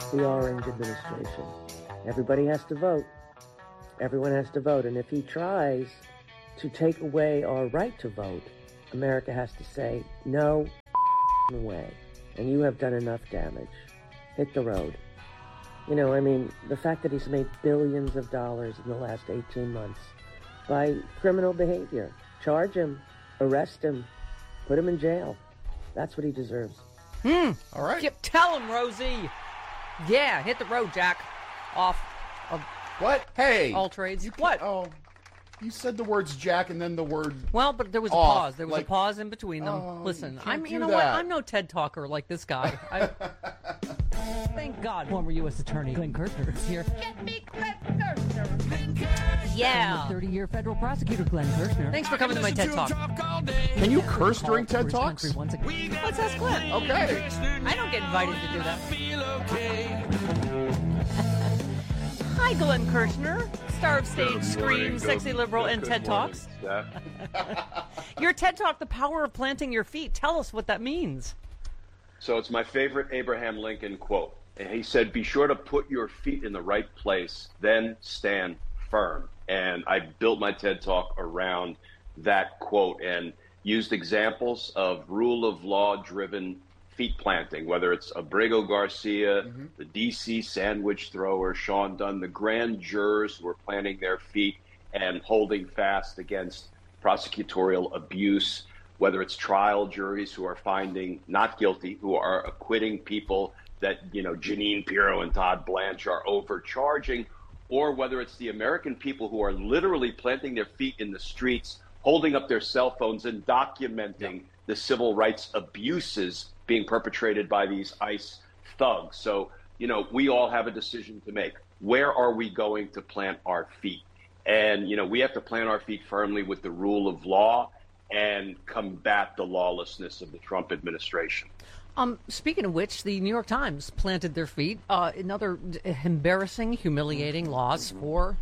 the Orange administration. Everybody has to vote. Everyone has to vote. And if he tries to take away our right to vote, America has to say, no way. And you have done enough damage. Hit the road. You know, I mean, the fact that he's made billions of dollars in the last 18 months by criminal behavior. Charge him, arrest him, put him in jail. That's what he deserves. All right. Yep, tell him, Rosie. Yeah, hit the road, Jack. Off of What? Hey. all trades. You What? Oh, you said the words Jack and then the word. Well, but there was a Off, pause. There was like- a pause in between them. Oh, Listen, you can't you do know what? that. I'm no TED talker like this guy. Thank God, former U.S. Attorney Glenn Kirshner is here. Get me Glenn Kirshner. Yeah. 30-year federal prosecutor Glenn Kirshner. Thanks for coming to my TED Talk. Can you curse during TED Talks? Let's ask Glenn. Okay. I don't get invited to do that. Hi, Glenn Kirshner, star of Stage, Scream, Sexy Liberal, and TED Talks. Your TED Talk, The Power of Planting Your Feet. Tell us what that means. So it's my favorite Abraham Lincoln quote. And he said, be sure to put your feet in the right place, then stand firm. And I built my TED Talk around that quote and used examples of rule of law driven feet planting, whether it's Abrego Garcia, the DC sandwich thrower, Sean Dunn, the grand jurors who are planting their feet and holding fast against prosecutorial abuse, whether it's trial juries who are finding not guilty, who are acquitting people that, you know, Jeanine Pirro and Todd Blanche are overcharging, or whether it's the American people who are literally planting their feet in the streets, holding up their cell phones and documenting the civil rights abuses being perpetrated by these ICE thugs. So, you know, we all have a decision to make. Where are we going to plant our feet? And, you know, we have to plant our feet firmly with the rule of law and combat the lawlessness of the Trump administration. Speaking of which, the New York Times planted their feet. Another embarrassing, humiliating loss for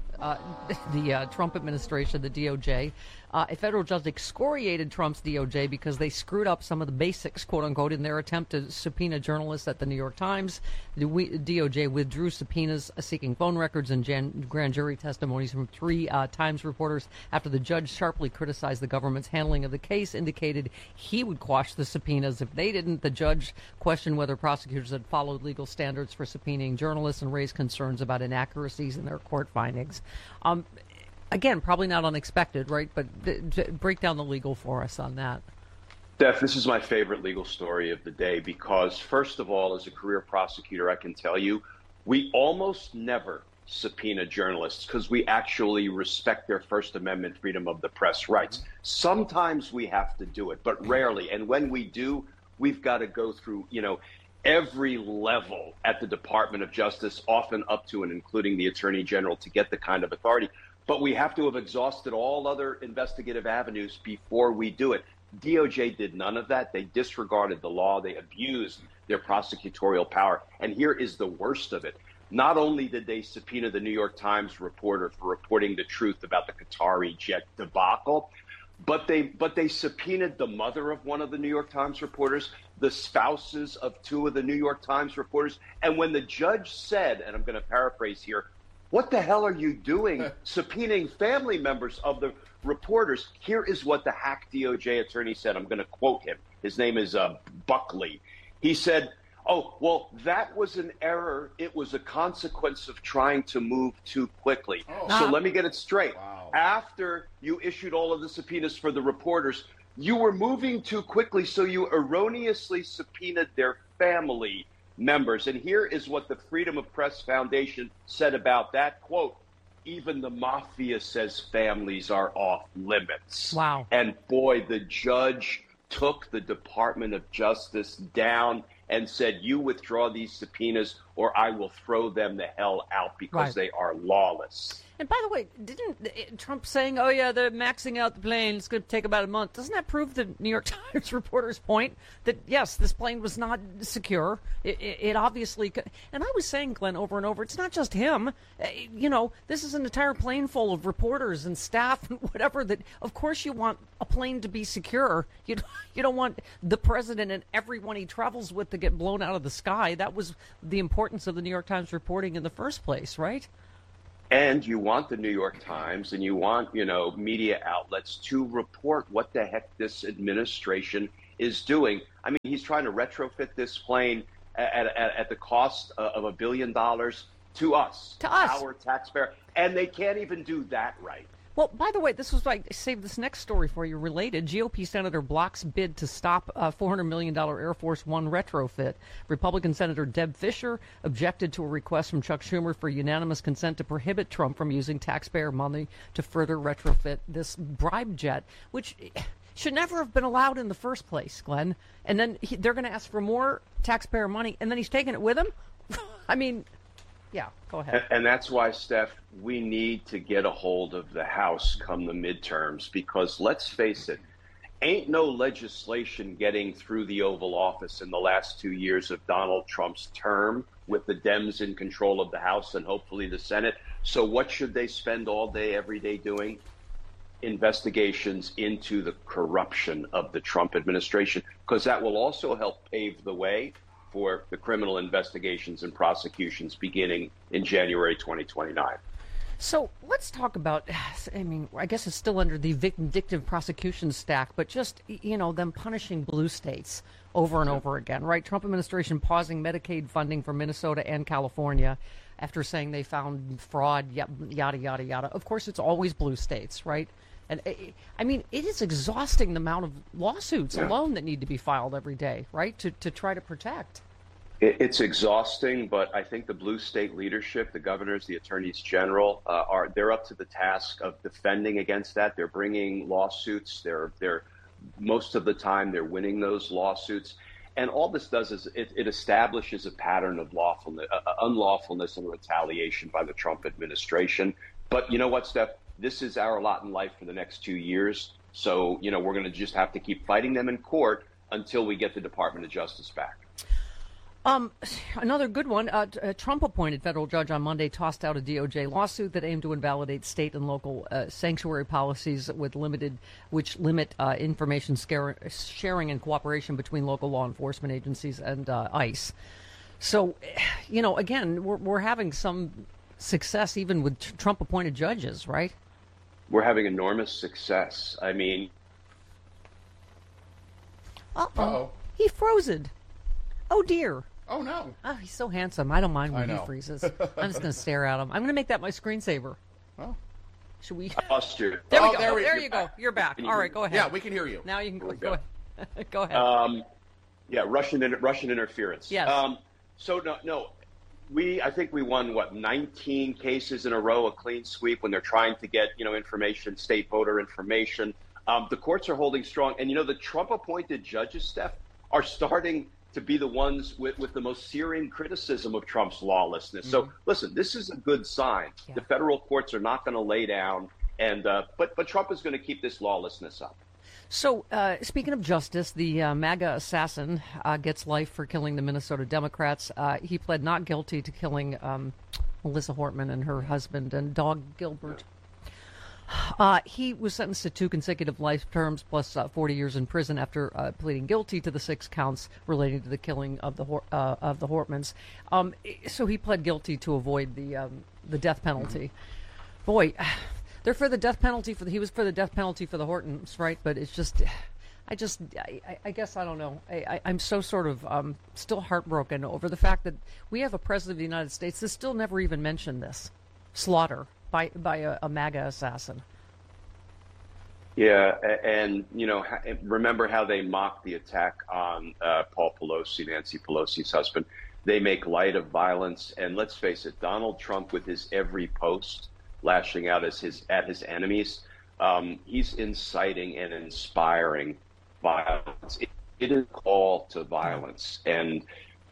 the Trump administration, the DOJ. A federal judge excoriated Trump's DOJ because they screwed up some of the basics, quote unquote, in their attempt to subpoena journalists at the New York Times. The DOJ withdrew subpoenas seeking phone records and grand jury testimonies from 3 Times reporters after the judge sharply criticized the government's handling of the case, indicated he would quash the subpoenas if they didn't. The judge questioned whether prosecutors had followed legal standards for subpoenaing journalists and raised concerns about inaccuracies in their court findings. Again, probably not unexpected, right? But break down the legal for us on that. Steph, this is my favorite legal story of the day because, first of all, as a career prosecutor, I can tell you, we almost never subpoena journalists because we actually respect their First Amendment freedom of the press rights. Sometimes we have to do it, but rarely. And when we do, we've got to go through, you know, every level at the Department of Justice, often up to and including the Attorney General, to get the kind of authority. But we have to have exhausted all other investigative avenues before we do it. DOJ did none of that. They disregarded the law. They abused their prosecutorial power. And here is the worst of it. Not only did they subpoena the New York Times reporter for reporting the truth about the Qatari jet debacle, but they subpoenaed the mother of one of the New York Times reporters, the spouses of 2 of the New York Times reporters. And when the judge said, and I'm going to paraphrase here, what the hell are you doing subpoenaing family members of the reporters? Here is what the hack DOJ attorney said. I'm going to quote him. His name is Buckley. He said, oh, well, that was an error. It was a consequence of trying to move too quickly. So let me get it straight. Wow. After you issued all of the subpoenas for the reporters, you were moving too quickly, so you erroneously subpoenaed their family members. And here is what the Freedom of Press Foundation said about that. Quote, even the mafia says families are off limits. Wow. And boy, the judge took the Department of Justice down and said, you withdraw these subpoenas or I will throw them the hell out because they are lawless. And by the way, didn't Trump saying, "Oh yeah, they're maxing out the plane. It's going to take about a month"? Doesn't that prove the New York Times reporter's point that yes, this plane was not secure? It obviously. And I was saying, Glenn, over and over, it's not just him. This is an entire plane full of reporters and staff and whatever. That of course you want a plane to be secure. You don't want the president and everyone he travels with to get blown out of the sky. That was the importance of the New York Times reporting in the first place, right? And you want the New York Times and you want, media outlets to report what the heck this administration is doing. I mean, he's trying to retrofit this plane at the cost of $1 billion to us, our taxpayer. And they can't even do that right. Well, by the way, this was I saved this next story for you related. GOP Senator blocks bid to stop $400 million Air Force One retrofit. Republican Senator Deb Fischer objected to a request from Chuck Schumer for unanimous consent to prohibit Trump from using taxpayer money to further retrofit this bribe jet, which should never have been allowed in the first place, Glenn. And then they're going to ask for more taxpayer money, and then he's taking it with him? I mean... Yeah, go ahead. And that's why, Steph, we need to get a hold of the House come the midterms, because let's face it, ain't no legislation getting through the Oval Office in the last 2 years of Donald Trump's term with the Dems in control of the House and hopefully the Senate. So what should they spend all day, every day doing? Investigations into the corruption of the Trump administration, because that will also help pave the way for the criminal investigations and prosecutions beginning in January 2029. So let's talk about, I guess it's still under the vindictive prosecution stack, but just, them punishing blue states over and over again, right? Trump administration pausing Medicaid funding for Minnesota and California after saying they found fraud, yada, yada, yada. Of course, it's always blue states, right? And it is exhausting the amount of lawsuits alone that need to be filed every day, right, to try to protect. It's exhausting, but I think the blue state leadership, the governors, the attorneys general, they're up to the task of defending against that. They're bringing lawsuits. They're most of the time they're winning those lawsuits. And all this does is it establishes a pattern of unlawfulness and retaliation by the Trump administration. But you know what, Steph? This is our lot in life for the next 2 years. So, we're going to just have to keep fighting them in court until we get the Department of Justice back. Another good one. A Trump-appointed federal judge on Monday tossed out a DOJ lawsuit that aimed to invalidate state and local sanctuary policies which limit information sharing and cooperation between local law enforcement agencies and ICE. So, again, we're having some success even with Trump-appointed judges, right? We're having enormous success. I mean... Uh-oh. He frozen. Oh, dear. Oh, no. Oh, he's so handsome. I don't mind when he freezes. I'm just going to stare at him. I'm going to make that my screensaver. Oh. Should we? Lost you. There we go. There you go. You're back. All right, go ahead. Yeah, we can hear you. Now you can go ahead. Go ahead. Russian interference. Yes. So, no. I think we won, 19 cases in a row, a clean sweep when they're trying to get, information, state voter information. The courts are holding strong. And, the Trump-appointed judges, Steph, are starting to be the ones with the most searing criticism of Trump's lawlessness. Mm-hmm. So, listen, this is a good sign. Yeah. The federal courts are not going to lay down, and but Trump is going to keep this lawlessness up. So, speaking of justice, the MAGA assassin gets life for killing the Minnesota Democrats. He pled not guilty to killing Melissa Hortman and her husband and dog Gilbert. He was sentenced to 2 consecutive life terms plus 40 years in prison after pleading guilty to the 6 counts relating to the killing of the Hortmans. So he pled guilty to avoid the death penalty. Boy, they're for the death penalty he was for the death penalty for the Hortons, right? But it's just, I guess I don't know. I'm so sort of still heartbroken over the fact that we have a president of the United States that still never even mentioned this slaughter by a MAGA assassin. Yeah, and remember how they mocked the attack on Paul Pelosi, Nancy Pelosi's husband. They make light of violence, and let's face it, Donald Trump, with his every post lashing out at his enemies, he's inciting and inspiring violence. It is a call to violence, and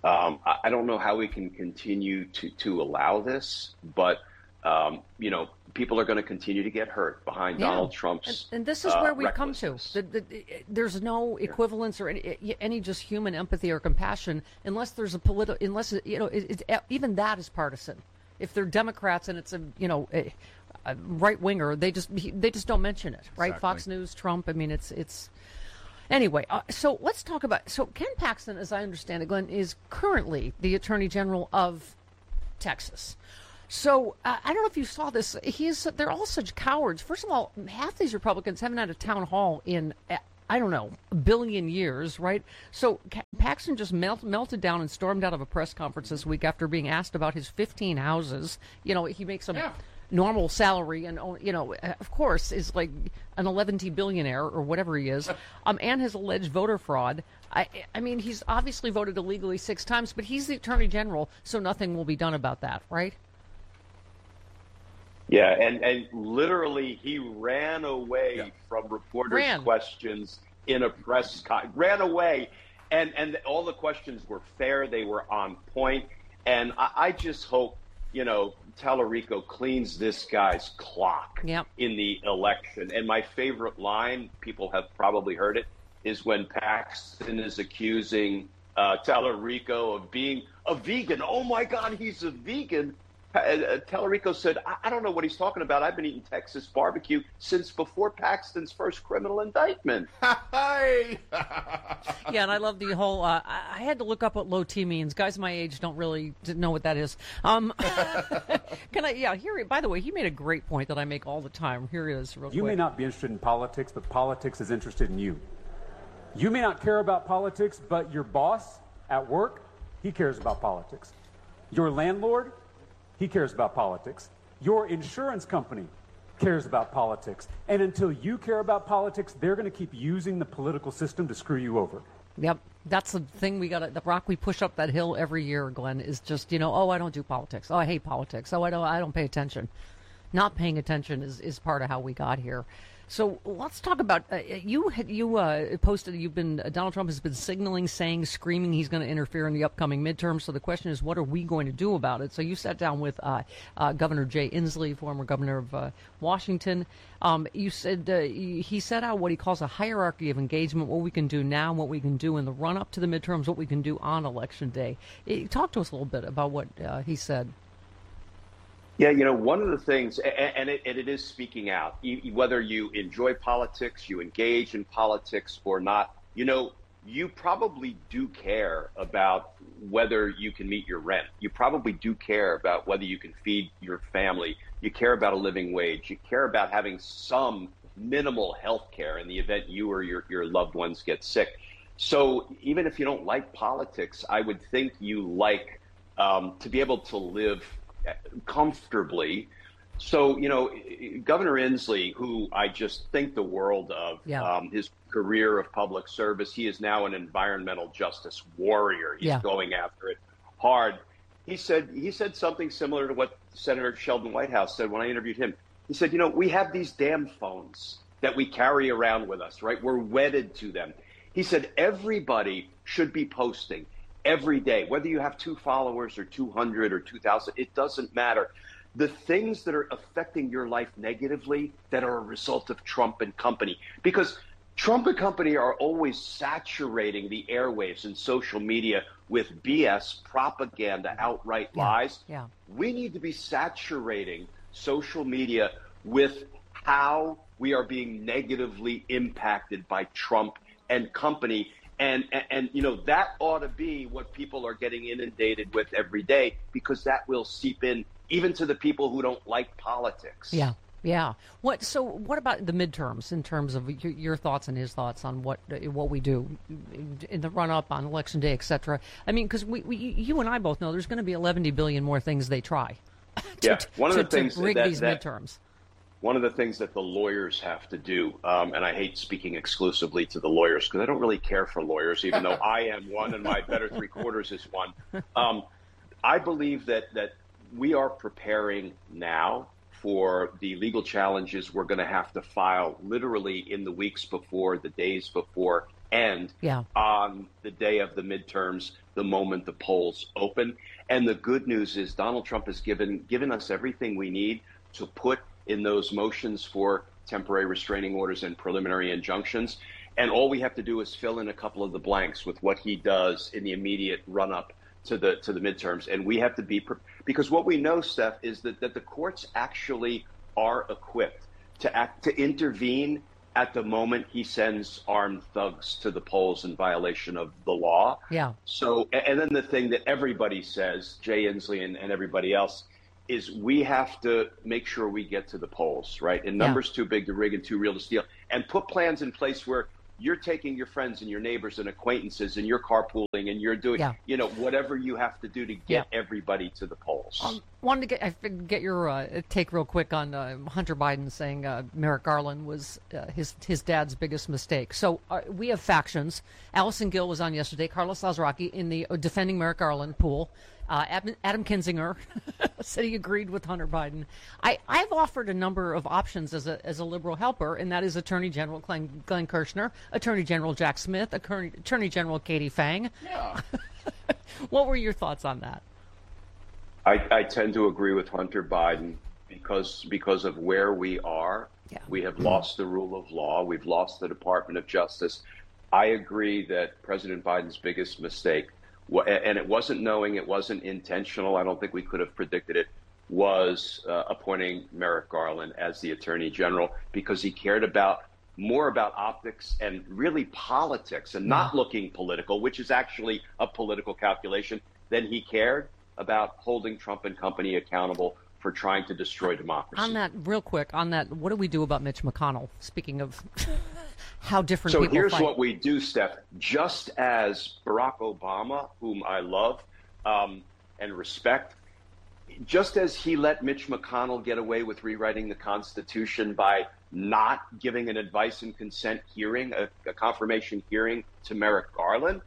I don't know how we can continue to allow this, but people are going to continue to get hurt behind Donald Trump's and this is where we come to. recklessness. There's no equivalence or any just human empathy or compassion unless there's a even that is partisan. If they're Democrats and it's a right winger, they just don't mention it, right? Exactly. Fox News, Trump. I mean, it's anyway. So let's talk about. So Ken Paxton, as I understand it, Glenn, is currently the Attorney General of Texas. So I don't know if you saw this. They're all such cowards. First of all, half these Republicans haven't had a town hall in I don't know, a billion years, right? So Paxton just melted down and stormed out of a press conference this week after being asked about his 15 houses. He makes a normal salary and, of course, is like an 11 billionaire or whatever he is, and his alleged voter fraud. I mean, he's obviously voted illegally 6 times, but he's the Attorney General, so nothing will be done about that, right? Yeah, and literally he ran away from reporters' questions in a press ran away, and all the questions were fair, they were on point, and I just hope Tallarico cleans this guy's clock in the election. And my favorite line, people have probably heard it, is when Paxton is accusing Tallarico of being a vegan. Oh my God, he's a vegan. Tallarico said, I don't know what he's talking about. I've been eating Texas barbecue since before Paxton's first criminal indictment. Hi. Yeah, and I love the whole, I had to look up what low T means. Guys my age don't really know what that is. By the way, he made a great point that I make all the time. Here it is real quick. You may not be interested in politics, but politics is interested in you. You may not care about politics, but your boss at work, he cares about politics. Your landlord, he cares about politics. Your insurance company cares about politics. And until you care about politics, they're going to keep using the political system to screw you over. Yep. That's the thing the rock we push up that hill every year, Glenn, is just, oh, I don't do politics. Oh, I hate politics. Oh, I don't pay attention. Not paying attention is part of how we got here. So let's talk about you posted. Donald Trump has been signaling, screaming he's going to interfere in the upcoming midterms. So the question is, what are we going to do about it? So you sat down with Governor Jay Inslee, former governor of Washington. You said he set out what he calls a hierarchy of engagement: what we can do now, what we can do in the run up to the midterms, what we can do on Election Day. Talk to us a little bit about what he said. Yeah, one of the things, and it is speaking out, whether you enjoy politics, you engage in politics or not, you probably do care about whether you can meet your rent. You probably do care about whether you can feed your family. You care about a living wage. You care about having some minimal health care in the event you or your loved ones get sick. So even if you don't like politics, I would think you like to be able to live comfortably. So, Governor Inslee, who I just think the world of, his career of public service, he is now an environmental justice warrior. He's going after it hard. He said something similar to what Senator Sheldon Whitehouse said when I interviewed him. He said, we have these damn phones that we carry around with us, right? We're wedded to them. He said everybody should be posting every day, whether you have 2 followers or 200 or 2,000, it doesn't matter. The things that are affecting your life negatively that are a result of Trump and company, because Trump and company are always saturating the airwaves and social media with BS, propaganda, outright lies. Yeah. We need to be saturating social media with how we are being negatively impacted by Trump and company. And that ought to be what people are getting inundated with every day, because that will seep in even to the people who don't like politics. Yeah. What about the midterms in terms of your thoughts and his thoughts on what we do in the run up on Election Day, et cetera? I mean, because you and I both know there's going to be 11 billion more things they try. to rig these midterms. One of the things that the lawyers have to do, and I hate speaking exclusively to the lawyers because I don't really care for lawyers, even though I am one and my better 3/4 is one. I believe that we are preparing now for the legal challenges we're going to have to file literally in the weeks before, the days before, and on the day of the midterms, the moment the polls open. And the good news is Donald Trump has given us everything we need to put in those motions for temporary restraining orders and preliminary injunctions. And all we have to do is fill in a couple of the blanks with what he does in the immediate run-up to the midterms. And we have to be, because what we know, Steph, is that the courts actually are equipped to intervene at the moment he sends armed thugs to the polls in violation of the law. Yeah. So, and then the thing that everybody says, Jay Inslee and everybody else, is we have to make sure we get to the polls, right? And numbers too big to rig and too real to steal, and put plans in place where you're taking your friends and your neighbors and acquaintances and you're carpooling and you're doing, whatever you have to do to get everybody to the polls. Wanted to get your take real quick on Hunter Biden saying Merrick Garland was his dad's biggest mistake. So we have factions. Allison Gill was on yesterday. Carlos Lazaraki in the defending Merrick Garland pool. Adam Kinzinger said he agreed with Hunter Biden. I've offered a number of options as a liberal helper, and that is Attorney General Glenn Kirshner, Attorney General Jack Smith, Attorney General Katie Fang. Yeah. What were your thoughts on that? I tend to agree with Hunter Biden because of where we are. Yeah. We have lost the rule of law. We've lost the Department of Justice. I agree that President Biden's biggest mistake, and it wasn't knowing, it wasn't intentional, I don't think we could have predicted it, was appointing Merrick Garland as the Attorney General, because he cared more about optics and really politics and not looking political, which is actually a political calculation, than he cared about holding Trump and company accountable for trying to destroy democracy. On that, real quick, what do we do about Mitch McConnell? Speaking of how different people fight. So here's what we do, Steph. Just as Barack Obama, whom I love and respect, just as he let Mitch McConnell get away with rewriting the Constitution by not giving an advice and consent hearing, a confirmation hearing to Merrick Garland,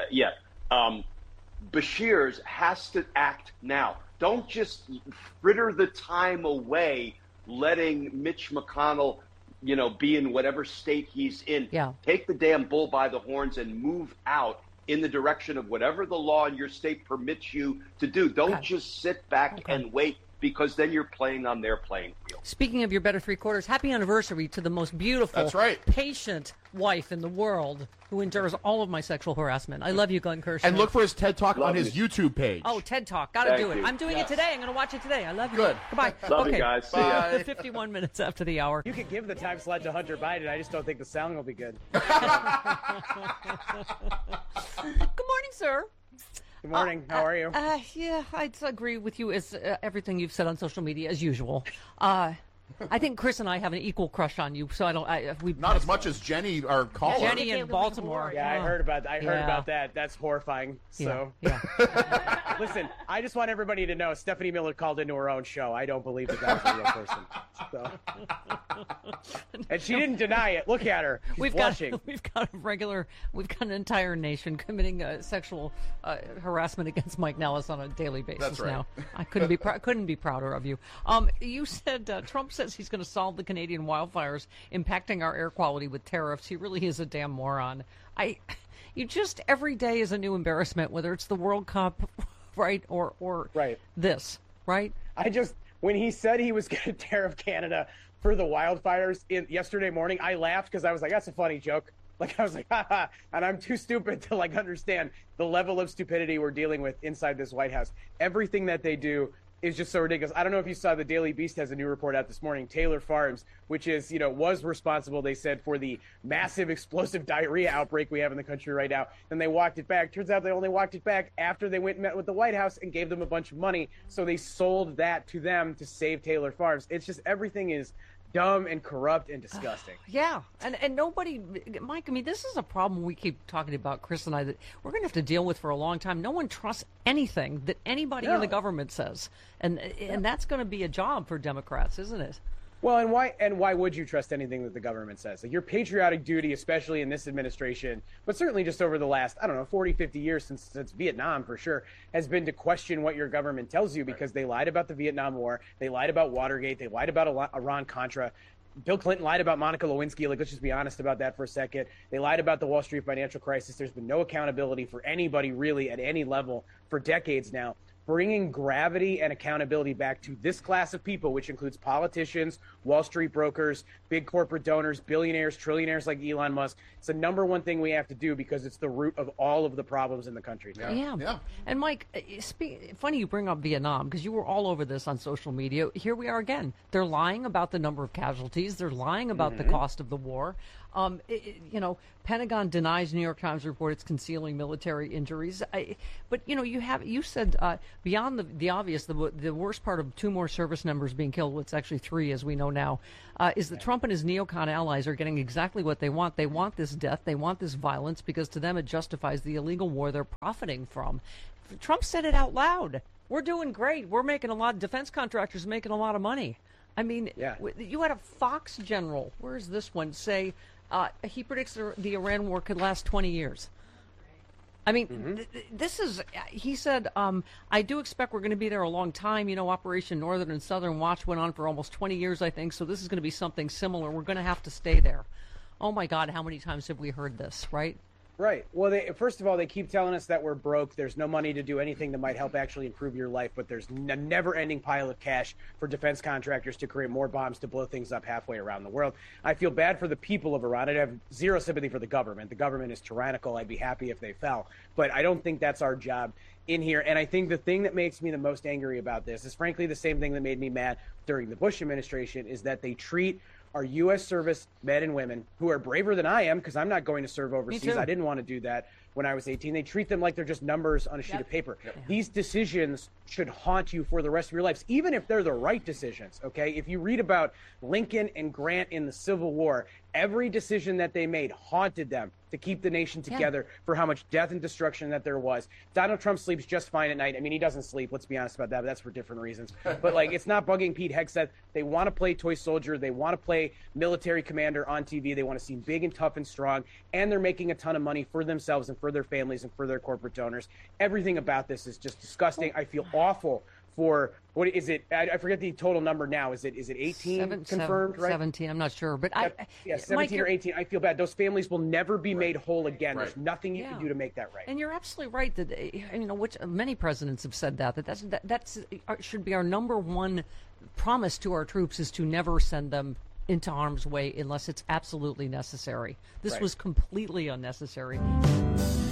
Beshears has to act now. Don't just fritter the time away letting Mitch McConnell, be in whatever state he's in. Yeah. Take the damn bull by the horns and move out in the direction of whatever the law in your state permits you to do. Don't just sit back and wait, because then you're playing on their playing field. Speaking of your better three quarters, happy anniversary to the most beautiful, patient wife in the world who endures all of my sexual harassment. I love you, Glenn Kirshner. And look for his TED Talk on his YouTube page. Oh, TED Talk. Got to do it. I'm doing it today. I'm going to watch it today. I love you. Good. Goodbye. Love you guys. See ya. 51 minutes after the hour. You could give the time slot to Hunter Biden. I just don't think the sound will be good. Good morning, sir. Good morning. How are you? I agree with you as everything you've said on social media as usual. I think Chris and I have an equal crush on you, so I don't. We not as much as Jenny, our caller. Jenny in Baltimore. Yeah, I heard about that. That's horrifying. So, listen, I just want everybody to know Stephanie Miller called into her own show. I don't believe that was a real person. So. And she didn't deny it. Look at her. She's blushing. We've got an entire nation committing sexual harassment against Mike Nellis on a daily basis. That's right. Now. I couldn't be prouder of you. You said Trump says he's going to solve the Canadian wildfires impacting our air quality with tariffs. He really is a damn moron. You just, every day is a new embarrassment, whether it's the World Cup, right, or this, right? When he said he was going to tariff Canada for the wildfires yesterday morning, I laughed because I was like, that's a funny joke. I was like, haha, and I'm too stupid to understand the level of stupidity we're dealing with inside this White House. Everything that they do is just so ridiculous. I don't know if you saw the Daily Beast has a new report out this morning. Taylor Farms, which is, was responsible, they said, for the massive explosive diarrhea outbreak we have in the country right now. Then they walked it back. Turns out they only walked it back after they went and met with the White House and gave them a bunch of money. So they sold that to them to save Taylor Farms. It's just, everything is dumb and corrupt and disgusting. Yeah, and nobody, Mike, I mean, this is a problem we keep talking about, Chris and I, that we're going to have to deal with for a long time. No one trusts anything that anybody in the government says, and that's going to be a job for Democrats, isn't it? Well, and why would you trust anything that the government says? Your patriotic duty, especially in this administration, but certainly just over the last, 40, 50 years since Vietnam, for sure, has been to question what your government tells you, because they lied about the Vietnam War, they lied about Watergate, they lied about Iran-Contra. Bill Clinton lied about Monica Lewinsky. Let's just be honest about that for a second. They lied about the Wall Street financial crisis. There's been no accountability for anybody really at any level for decades now. bringing gravity and accountability back to this class of people, which includes politicians, Wall Street brokers, big corporate donors, billionaires, trillionaires like Elon Musk. It's the number one thing we have to do because it's the root of all of the problems in the country. Yeah. And Mike, funny you bring up Vietnam because you were all over this on social media. Here we are again. They're lying about the number of casualties. They're lying about the cost of the war. Pentagon denies New York Times report it's concealing military injuries. But you said beyond the obvious, the worst part of 2 more service members being killed, well, it's actually 3 as we know now, is that Trump and his neocon allies are getting exactly what they want. They want this death. They want this violence because to them it justifies the illegal war they're profiting from. Trump said it out loud. We're doing great. We're making a lot. Defense contractors making a lot of money. I mean, you had a Fox general. Where is this one? Say he predicts the Iran war could last 20 years. I mean, this is, he said, I do expect we're going to be there a long time. Operation Northern and Southern Watch went on for almost 20 years, I think. So this is going to be something similar. We're going to have to stay there. Oh, my God. How many times have we heard this, right? Right. Well, first of all, they keep telling us that we're broke. There's no money to do anything that might help actually improve your life. But there's a never-ending pile of cash for defense contractors to create more bombs to blow things up halfway around the world. I feel bad for the people of Iran. I have zero sympathy for the government. The government is tyrannical. I'd be happy if they fell. But I don't think that's our job in here. And I think the thing that makes me the most angry about this is, frankly, the same thing that made me mad during the Bush administration, is that they treat our U.S. service men and women who are braver than I am, because I'm not going to serve overseas. I didn't want to do that when I was 18. They treat them like they're just numbers on a sheet of paper. These decisions should haunt you for the rest of your lives, even if they're the right decisions, okay? If you read about Lincoln and Grant in the Civil War, every decision that they made haunted them to keep the nation together for how much death and destruction that there was. Donald Trump sleeps just fine at night. I mean, he doesn't sleep. Let's be honest about that, but that's for different reasons. But, it's not bugging Pete Hegseth. They want to play toy soldier. They want to play military commander on TV. They want to seem big and tough and strong, and they're making a ton of money for themselves and for their families and for their corporate donors. Everything about this is just disgusting. I feel awful for, what is it? I forget the total number now. Is it 18 confirmed, right? 17, I'm not sure. But 17 Mike, or 18. I feel bad. Those families will never be made whole again. There's nothing you can do to make that right. And you're absolutely right that, which many presidents have said that should be our number one promise to our troops, is to never send them into harm's way unless it's absolutely necessary. This was completely unnecessary.